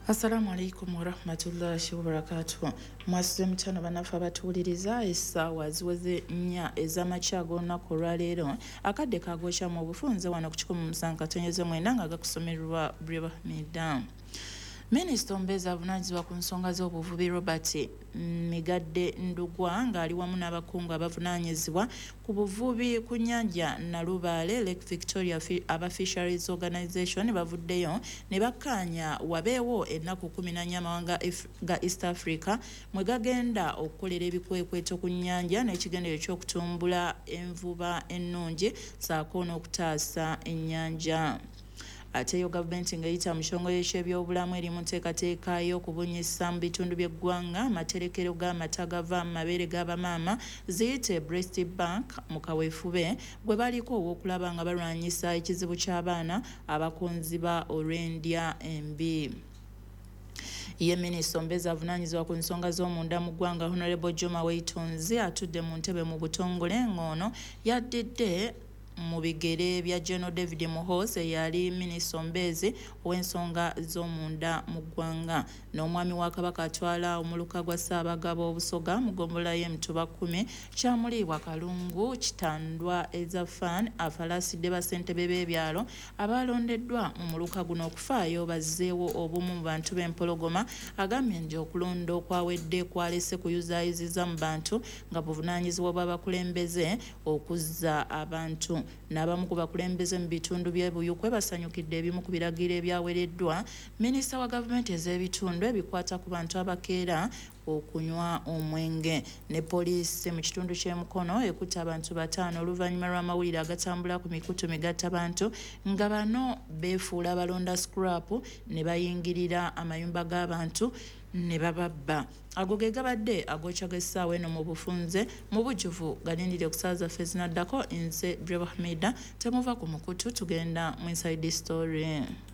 Assalamu alaikum wa rahmatullahi wa barakatuh. Mwasize mchana banafa batuwuliriza essaawa ziweze 4 ez'amakya g'olunaku olwaleero akadde kagokya mu bufunze wano ku 107.9 nga gakusomerwa Brahmida. Minisita omubeezi avunaanyizibwa ku nsonga z'obuvubi Robert Migadde Ndugwa ng'ali wamu n'abakungu abavunaanyizibwa ku buvubi ku nnyanja Nalubaale Lake Victoria aba Fisheries Organization bavuddeyo ne bakkaanya wabeewo ennaku 14 amawanga ga East Africa mwe gagenda okukolera ebikwekweto ku nnyanja n'ekigendero ky'okutumbula envuba ennungi saako n'okutaasa ennyanja. Ateyo gavumenti ng'eyita mu kitongole ky'ebyobulamu eri mu nteekateeka y'okubunyisa mu bitundu by'eggwanga amaterekero g'amata gava mu mabeere g'abamaama ziyite breast bank mu kaweefube gwe baliko ow'okulaba nga balwanyisa ekizibu ky'abaana abakunziba olw'endya embi. Ye minisita omubeezi avunaanyizibwa ku nsonga z'omunda mu ggwanga Honorable Juma Weitonzi atudde mu ntebe mu butongole ng'ono yaddidde mu bigere bya General David Muhoozi eyali minisita omubeezi ow'ensonga z'omunda mu ggwanga n'omwami wa Kabaka atwala omuluka gwa Ssaabagaba obusoga mu ggombolola y'Emituba 10 Kyamuliibwa Kalungu Kitandwa Ezafan afalasidde bassentebe b'ebyalo abalondeddwa mu muluka guno okufaayo bazzeewo obumu mu bantu b'empologoma agambye nti okulonda okwawedde kwalese kuyuzaayiziza mu bantu nga buvunaanyizibwa bw'abakulembeze okuzza abantu. N'abamu ku bakulembeze mu bitundu by'e-Buyukwe basanyukidde ebimu ku biragiro ebyawereddwa minisita wa gavumenti ez'ebitundu ebikwata ku bantu abakeera okunywa omwenge. Ne poliisi mu kitundu ky'e Mukono ekutte abantu 5 oluvannyuma lw'amawulire agatambula ku mikutu migattabantu nga bano beefuula balonda scrap ne bayingirira amayumba g'abantu ne bababba. Ago ge gabadde agokya g'essaawa eno mu bufunze mu bujjuvu galindire okusaaza ffe zinaddako nze Brahmida temuva ku mukutu tugenda mu inside story.